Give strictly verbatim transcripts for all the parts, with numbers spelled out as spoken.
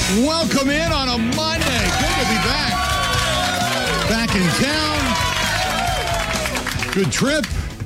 Welcome in on a Monday. Good to be back. Back in town. Good trip.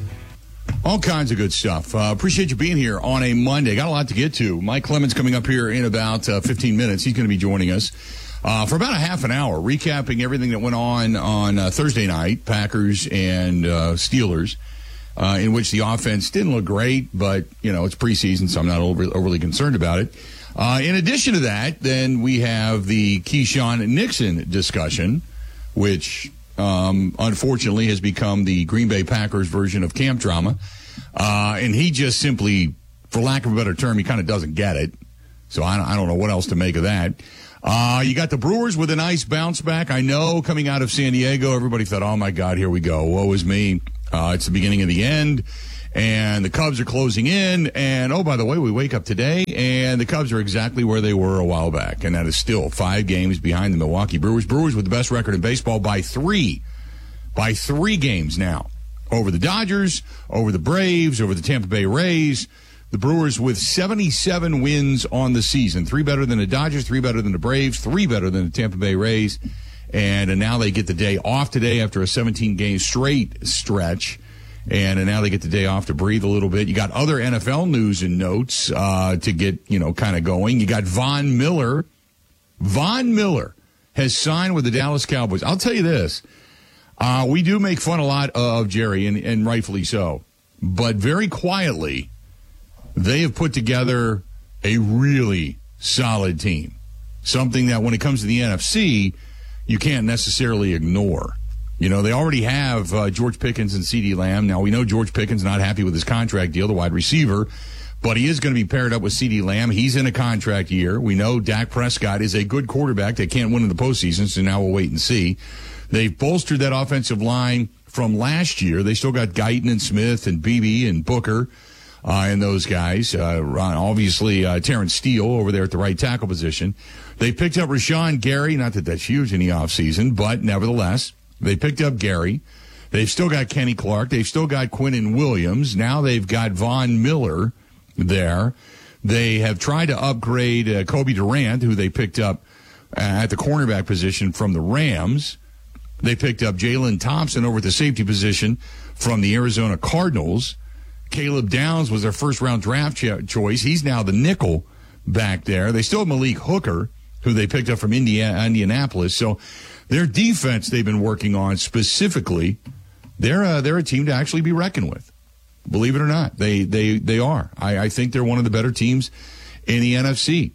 All kinds of good stuff. Uh, appreciate you being here on a Monday. Got a lot to get to. Mike Clemens coming up here in about uh, fifteen minutes. He's going to be joining us uh, for about a half an hour, recapping everything that went on on uh, Thursday night, Packers and uh, Steelers, uh, in which the offense didn't look great, but, you know, it's preseason, so I'm not over, overly concerned about it. Uh, in addition to that, then we have the Keyshawn Nixon discussion, which um, unfortunately has become the Green Bay Packers version of camp drama. Uh, and he just simply, for lack of a better term, he kind of doesn't get it. So I don't, I don't know what else to make of that. Uh, you got the Brewers with a nice bounce back. I know coming out of San Diego, everybody thought, oh, my God, here we go. Woe is me. Uh, it's the beginning of the end. And the Cubs are closing in. And, oh, by the way, we wake up today, and the Cubs are exactly where they were a while back. And that is still five games behind the Milwaukee Brewers. Brewers with the best record in baseball by three. By three games now. Over the Dodgers, over the Braves, over the Tampa Bay Rays. The Brewers with seventy-seven wins on the season. Three better than the Dodgers, three better than the Braves, three better than the Tampa Bay Rays. And, and now they get the day off today after a seventeen-game straight stretch. And, and now they get the day off to breathe a little bit. You got other N F L news and notes uh, to get, you know, kind of going. You got Von Miller. Von Miller has signed with the Dallas Cowboys. I'll tell you this. Uh, we do make fun a lot of Jerry, and, and rightfully so. But very quietly, they have put together a really solid team. Something that when it comes to the N F C, you can't necessarily ignore. You know, they already have uh, George Pickens and CeeDee Lamb. Now, we know George Pickens not happy with his contract deal, the wide receiver, but he is going to be paired up with CeeDee Lamb. He's in a contract year. We know Dak Prescott is a good quarterback. They can't win in the postseason, so now we'll wait and see. They've bolstered that offensive line from last year. They still got Guyton and Smith and Beebe and Booker uh, and those guys. Uh, obviously, uh, Terrence Steele over there at the right tackle position. They picked up Rashawn Gary. Not that that's huge in the offseason, but nevertheless, they picked up Gary. They've still got Kenny Clark. They've still got Quinnen Williams. Now they've got Von Miller there. They have tried to upgrade uh, Kobe Durant, who they picked up uh, at the cornerback position from the Rams. They picked up Jalen Thompson over at the safety position from the Arizona Cardinals. Caleb Downs was their first-round draft ch- choice. He's now the nickel back there. They still have Malik Hooker, who they picked up from Indiana, Indianapolis. So their defense they've been working on specifically, they're a, they're a team to actually be reckoned with. Believe it or not, they they they are. I, I think they're one of the better teams in the N F C.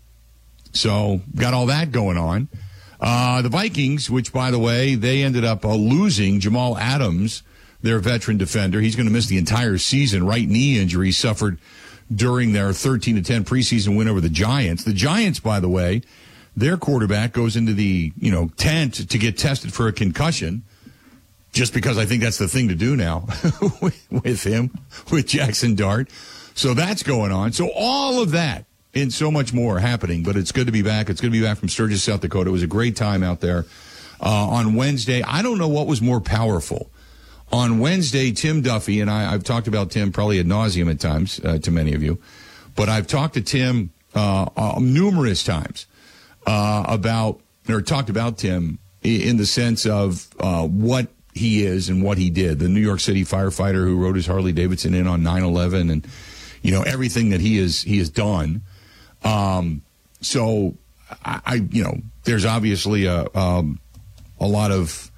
So got all that going on. Uh, the Vikings, which, by the way, they ended up uh, losing Jamal Adams, their veteran defender. He's going to miss the entire season. Right knee injury suffered during their thirteen to ten preseason win over the Giants. The Giants, by the way, their quarterback goes into the, you know, tent to get tested for a concussion, just because I think that's the thing to do now with him, with Jackson Dart. So that's going on. So all of that and so much more happening, but it's good to be back. It's good to be back from Sturgis, South Dakota. It was a great time out there uh, on Wednesday. I don't know what was more powerful. On Wednesday, Tim Duffy, and I, I've talked about Tim probably ad nauseum at times uh, to many of you, but I've talked to Tim uh, uh, numerous times uh, about, or talked about Tim in the sense of uh, what he is and what he did. The New York City firefighter who rode his Harley Davidson in on nine eleven and, you know, everything that he is, he has done. Um, so I, I, you know, there's obviously a, um, a lot of,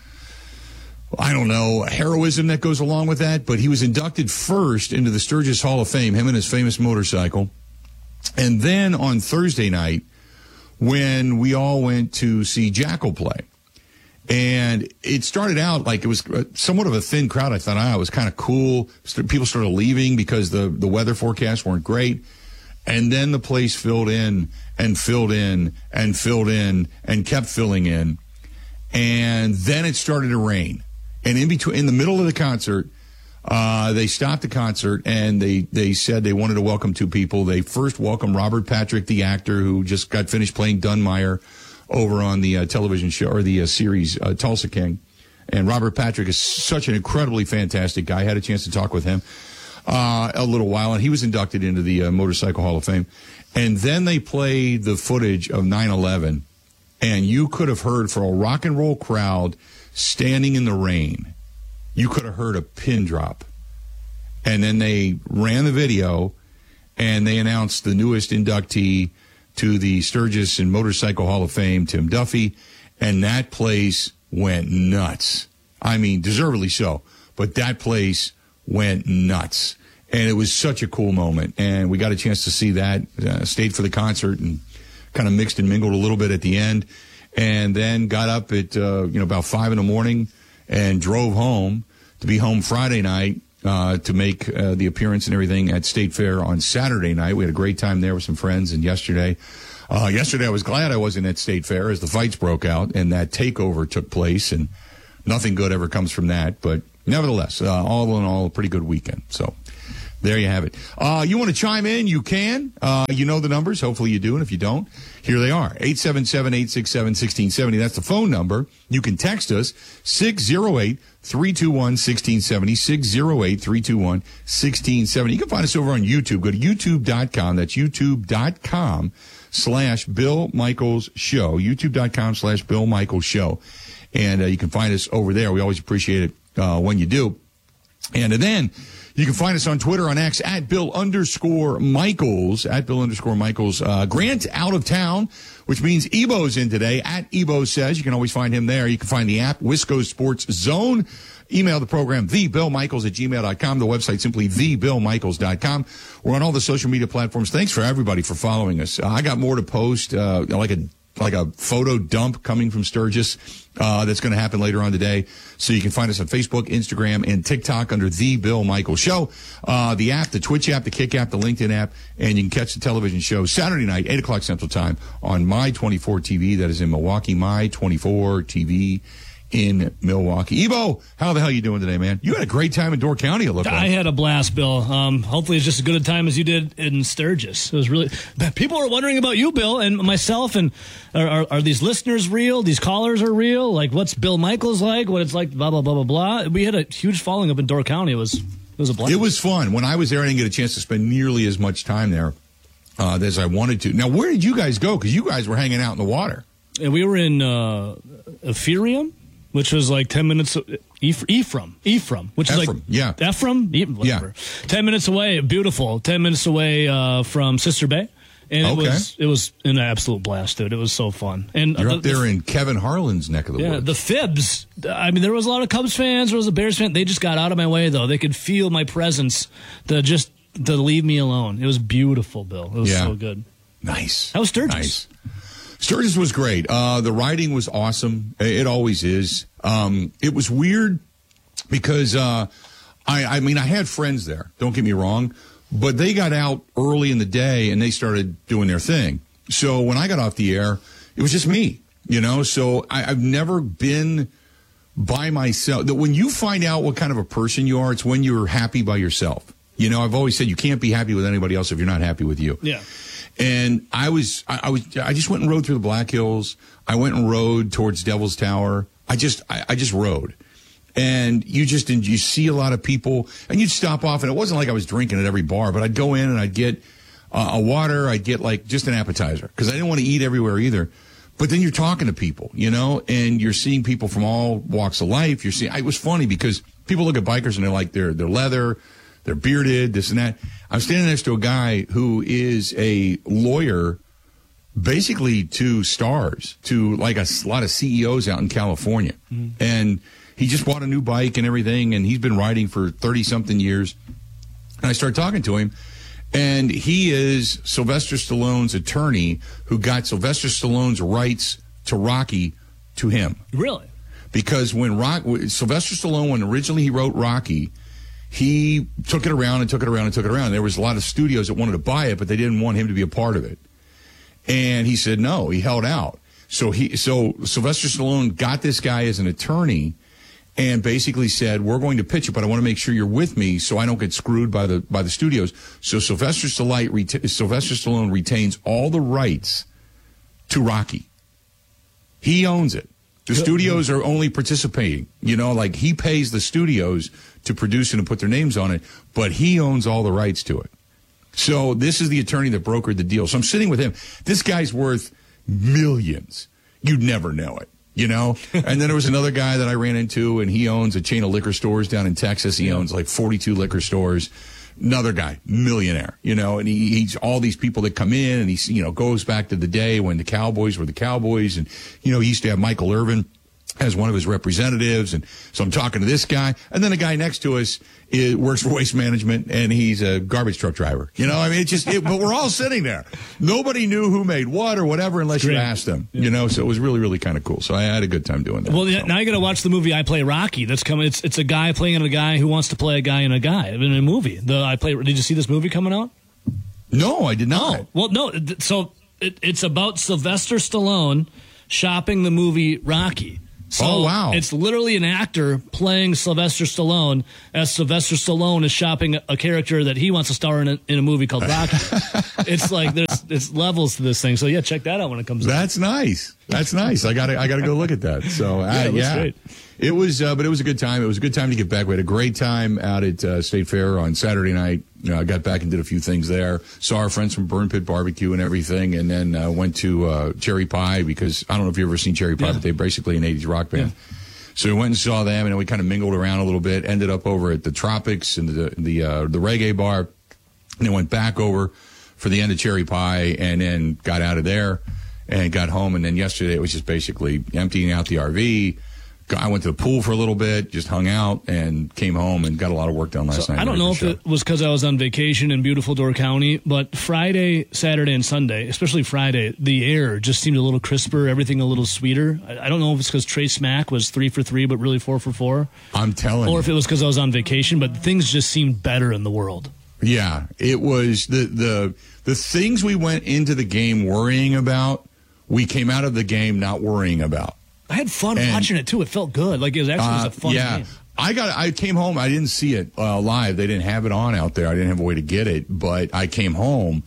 I don't know, heroism that goes along with that, but he was inducted first into the Sturgis Hall of Fame, him and his famous motorcycle. And then on Thursday night, when we all went to see Jackal play, and it started out like it was somewhat of a thin crowd. I thought, ah, it was kind of cool. People started leaving because the, the weather forecasts weren't great. And then the place filled in and filled in and filled in and kept filling in. And then it started to rain. And in between, in the middle of the concert, uh, they stopped the concert and they, they said they wanted to welcome two people. They first welcomed Robert Patrick, the actor who just got finished playing Dunmire over on the uh, television show or the uh, series uh, Tulsa King. And Robert Patrick is such an incredibly fantastic guy. I had a chance to talk with him uh, a little while, and he was inducted into the uh, Motorcycle Hall of Fame. And then they played the footage of nine eleven, and you could have heard, for a rock and roll crowd standing in the rain, you could have heard a pin drop. And then they ran the video, and they announced the newest inductee to the Sturgis and Motorcycle Hall of Fame, Tim Duffy, and that place went nuts. I mean, deservedly so, but that place went nuts. And it was such a cool moment, and we got a chance to see that, uh, stayed for the concert and kind of mixed and mingled a little bit at the end, and then got up at, uh, you know, about five in the morning and drove home to be home Friday night uh, to make uh, the appearance and everything at State Fair on Saturday night. We had a great time there with some friends, and yesterday, uh, yesterday I was glad I wasn't at State Fair as the fights broke out and that takeover took place, and nothing good ever comes from that, but nevertheless, uh, all in all, a pretty good weekend, so... There you have it. Uh, you want to chime in? You can. Uh, you know the numbers. Hopefully you do. And if you don't, here they are. eight seven seven, eight six seven, one six seven zero. That's the phone number. You can text us, six oh eight, three two one, one six seven zero, six oh eight, three two one, one six seven zero. You can find us over on YouTube. Go to youtube dot com. That's youtube dot com slash Bill Michaels Show. youtube dot com slash Bill Michaels Show. And uh, you can find us over there. We always appreciate it uh, when you do. And then... you can find us on Twitter, on X, at Bill underscore Michaels, at Bill underscore Michaels. Uh, Grant out of town, which means Ebo's in today, at Ebo Says. You can always find him there. You can find the app, Wisco Sports Zone. Email the program, the bill michaels at gmail dot com. The website, simply the bill michaels dot com. We're on all the social media platforms. Thanks for everybody for following us. Uh, I got more to post, uh, like a like a photo dump coming from Sturgis uh, that's going to happen later on today. So you can find us on Facebook, Instagram, and TikTok under The Bill Michaels Show. Uh, the app, the Twitch app, the Kick app, the LinkedIn app, and you can catch the television show Saturday night, eight o'clock Central Time on My twenty-four T V. That is in Milwaukee, My twenty-four T V in Milwaukee. Ebo, how the hell are you doing today, man? You had a great time in Door County, it looked like. I had a blast, Bill. Um, hopefully it's just as good a time as you did in Sturgis. It was really... people are wondering about you, Bill, and myself, and are, are, are these listeners real? These callers are real? Like, what's Bill Michaels like? What it's like, blah, blah, blah, blah, blah. We had a huge following up in Door County. It was, it was a blast. It was fun. When I was there, I didn't get a chance to spend nearly as much time there uh, as I wanted to. Now, where did you guys go? Because you guys were hanging out in the water. And we were in uh, Ephraim, which was like ten minutes. Ephraim, Ephraim, which is Ephraim, like yeah, Ephraim, whatever. Yeah. Ten minutes away, beautiful. Ten minutes away uh, from Sister Bay, and okay. it was it was an absolute blast, dude. It was so fun. And you're uh, up there the, in Kevin Harlan's neck of the yeah, woods. the Fibs. I mean, there was a lot of Cubs fans. There was a Bears fan. They just got out of my way, though. They could feel my presence to just to leave me alone. It was beautiful, Bill. It was yeah. so good. Nice. How was Sturgis? Nice. Sturgis was great. Uh, the riding was awesome. It always is. Um, it was weird because, uh, I, I mean, I had friends there. Don't get me wrong. But they got out early in the day and they started doing their thing. So when I got off the air, it was just me, you know. So I, I've never been by myself. That when you find out what kind of a person you are, it's when you're happy by yourself. You know, I've always said you can't be happy with anybody else if you're not happy with you. Yeah. And I was, I, I was, I just went and rode through the Black Hills. I went and rode towards Devil's Tower. I just, I, I just rode. And you just, and you see a lot of people, and you'd stop off, and it wasn't like I was drinking at every bar, but I'd go in and I'd get uh, a water, I'd get like just an appetizer, because I didn't want to eat everywhere either. But then you're talking to people, you know, and you're seeing people from all walks of life. You're seeing, it was funny because people look at bikers and they're like, they're, they're leather, they're bearded, this and that. I'm standing next to a guy who is a lawyer, basically to stars, to like a lot of C E Os out in California. Mm-hmm. And he just bought a new bike and everything, and he's been riding for thirty-something years. And I started talking to him, and he is Sylvester Stallone's attorney who got Sylvester Stallone's rights to Rocky to him. Really? Because when Rock, Sylvester Stallone, when originally he wrote Rocky, he took it around and took it around and took it around. There was a lot of studios that wanted to buy it, but they didn't want him to be a part of it. And he said no. He held out. So he, so Sylvester Stallone got this guy as an attorney and basically said, we're going to pitch it, but I want to make sure you're with me so I don't get screwed by the by the studios. So Sylvester Stallone, reta- Sylvester Stallone retains all the rights to Rocky. He owns it. The studios are only participating. You know, like he pays the studios to produce it and put their names on it, but he owns all the rights to it. So this is the attorney that brokered the deal. So I'm sitting with him. This guy's worth millions. You'd never know it, you know? And then there was another guy that I ran into, and he owns a chain of liquor stores down in Texas. He owns like forty-two liquor stores. Another guy, millionaire, you know, and he, he's all these people that come in, and he, you know, goes back to the day when the Cowboys were the Cowboys. And, you know, he used to have Michael Irvin as one of his representatives. And so I'm talking to this guy. And then the guy next to us is, works for Waste Management, and he's a garbage truck driver. You know, I mean, it just, it, but we're all sitting there. Nobody knew who made what or whatever unless Great. you asked them, yeah. you know, so it was really, really kind of cool. So I had a good time doing that. Well, so. now you got to watch the movie I Play Rocky. That's coming. It's it's a guy playing a guy who wants to play a guy in a guy in a movie. The I Play. Did you see this movie coming out? No, I did not. Oh, well, no. So it, it's about Sylvester Stallone shopping the movie Rocky. So oh, wow. It's literally an actor playing Sylvester Stallone as Sylvester Stallone is shopping a character that he wants to star in a, in a movie called Rocky. It's like there's it's levels to this thing. So, yeah, check that out when it comes out. That's nice. That's nice. I got I got to go look at that. So, yeah, uh, it yeah. Great. It was, uh, but it was a good time. It was a good time to get back. We had a great time out at uh, State Fair on Saturday night. You know, I got back and did a few things there. Saw our friends from Burn Pit Barbecue and everything, and then uh, went to uh, Cherry Pie because I don't know if you've ever seen Cherry Pie, yeah. but they're basically an eighties rock band. Yeah. So we went and saw them, and then we kind of mingled around a little bit. Ended up over at the Tropics and the the uh, the reggae bar, and then went back over for the end of Cherry Pie, and then got out of there and got home. And then yesterday it was just basically emptying out the R V. I went to the pool for a little bit, just hung out, and came home and got a lot of work done last so night. I don't know if show. it was because I was on vacation in beautiful Door County, but Friday, Saturday, and Sunday, especially Friday, the air just seemed a little crisper, everything a little sweeter. I, I don't know if it's because Trey Smack was three for three, but really four for four. I'm telling or you. Or if it was because I was on vacation, but things just seemed better in the world. Yeah, it was the the the things we went into the game worrying about, we came out of the game not worrying about. I had fun and, watching it, too. It felt good. Like, it was actually uh, was a fun yeah. game. I got. I came home. I didn't see it uh, live. They didn't have it on out there. I didn't have a way to get it. But I came home,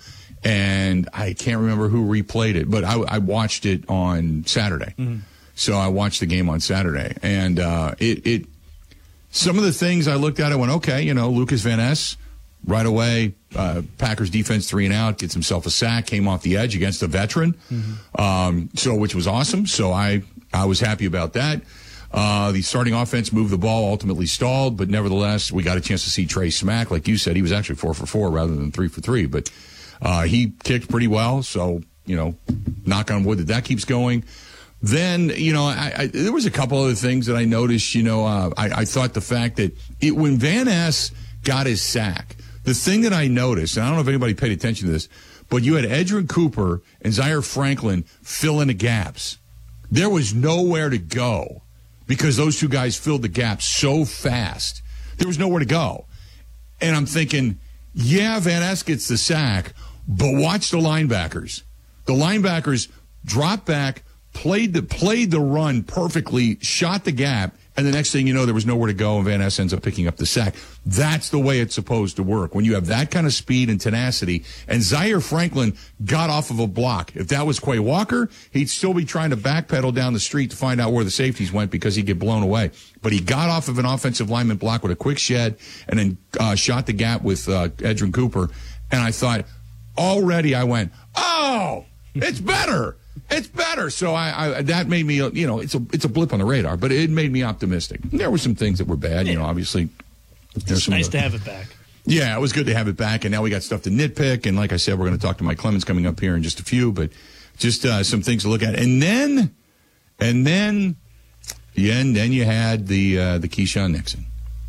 and I can't remember who replayed it. But I, I watched it on Saturday. Mm-hmm. So I watched the game on Saturday. And uh, it, it. Some of the things I looked at, I went, okay, you know, Lucas Van Ness, right away, uh, Packers defense three and out, gets himself a sack, came off the edge against a veteran, mm-hmm. um, so which was awesome. So I, I was happy about that. Uh, the starting offense moved the ball, ultimately stalled, but nevertheless, we got a chance to see Trey Smack. Like you said, he was actually four for four rather than three for three, but uh, he kicked pretty well. So, you know, knock on wood that that keeps going. Then, you know, I, I, there was a couple other things that I noticed. You know, uh, I, I thought the fact that it, when Van Ness got his sack, the thing that I noticed, and I don't know if anybody paid attention to this, but you had Edgerrin Cooper and Zaire Franklin fill in the gaps. There was nowhere to go because those two guys filled the gaps so fast. There was nowhere to go. And I'm thinking, yeah, Van Ness gets the sack, but watch the linebackers. The linebackers dropped back, played the played the run perfectly, shot the gap, and the next thing you know, there was nowhere to go, and Van Ness ends up picking up the sack. That's the way it's supposed to work. When you have that kind of speed and tenacity, and Zaire Franklin got off of a block. If that was Quay Walker, he'd still be trying to backpedal down the street to find out where the safeties went because he'd get blown away. But he got off of an offensive lineman block with a quick shed and then uh, shot the gap with uh, Edgerrin Cooper. And I thought, already I went, oh, it's better. It's better. So I, I that made me, you know, it's a it's a blip on the radar, but it made me optimistic. There were some things that were bad, you know, obviously. It's some nice other, to have it back. Yeah, it was good to have it back, and now we got stuff to nitpick. And like I said, we're going to talk to Mike Clemens coming up here in just a few, but just uh, some things to look at. And then, and then, yeah, and then you had the uh, the Keyshawn Nixon.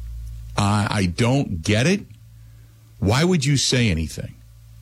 Uh, I don't get it. Why would you say anything?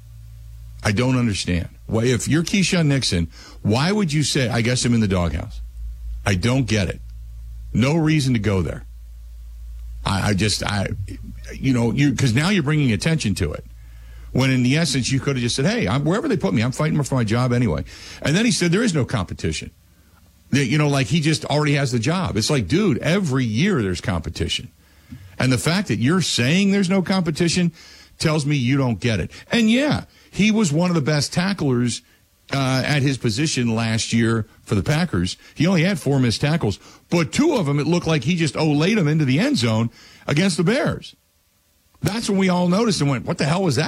I don't understand. Well, if you're Keyshawn Nixon, why would you say, I guess I'm in the doghouse? I don't get it. No reason to go there. I, I just, I, you know, you because now you're bringing attention to it. When in the essence, you could have just said, hey, I'm, wherever they put me, I'm fighting for my job anyway. And then he said, there is no competition. That, you know, like he just already has the job. It's like, dude, every year there's competition. And the fact that you're saying there's no competition tells me you don't get it. And yeah, he was one of the best tacklers uh, at his position last year for the Packers. He only had four missed tackles, but two of them, it looked like he just olayed them into the end zone against the Bears. That's when we all noticed and went, what the hell was that?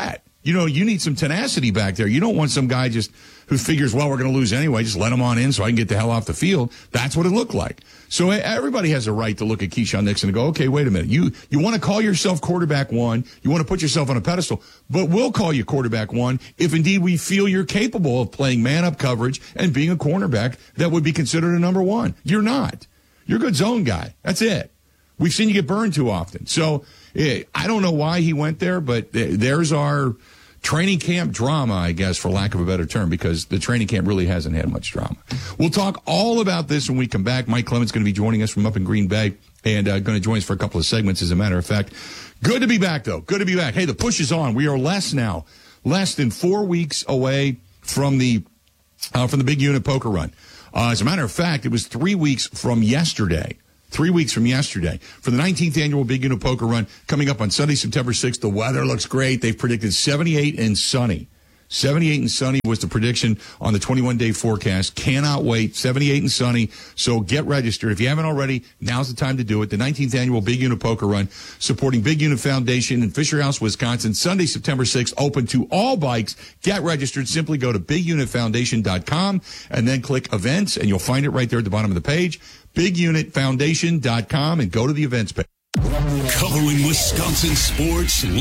you know, you need some tenacity back there. You don't want some guy just who figures, well, we're going to lose anyway, just let him on in so I can get the hell off the field. That's what it looked like. So everybody has a right to look at Keyshawn Nixon and go, okay, wait a minute. You you want to call yourself quarterback one. You want to put yourself on a pedestal, but we'll call you quarterback one if indeed we feel you're capable of playing man-up coverage and being a cornerback that would be considered a number one. You're not. You're a good zone guy. That's it. We've seen you get burned too often. So eh, I don't know why he went there, but there's our training camp drama, I guess, for lack of a better term, because the training camp really hasn't had much drama. We'll talk all about this when we come back. Mike Clemens going to be joining us from up in Green Bay and uh, going to join us for a couple of segments, as a matter of fact. Good to be back, though. Good to be back. Hey, the push is on. We are less now, less than four weeks away from the uh, from the Big Unit Poker Run. Uh, as a matter of fact, it was three weeks from yesterday. Three weeks from yesterday for the nineteenth annual Big Unit Poker Run coming up on Sunday, September sixth. The weather looks great. They've predicted seventy-eight and sunny. seventy-eight and sunny was the prediction on the twenty-one day forecast. Cannot wait. seventy-eight and sunny. So get registered. If you haven't already, now's the time to do it. The nineteenth annual Big Unit Poker Run supporting Big Unit Foundation in Fisher House, Wisconsin. Sunday, September sixth, open to all bikes. Get registered. Simply go to big unit foundation dot com and then click events, and you'll find it right there at the bottom of the page. big unit foundation dot com and go to the events page. Covering Wisconsin sports